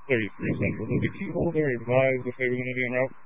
33 Central. Did the keyholder advise if they were going to be en route?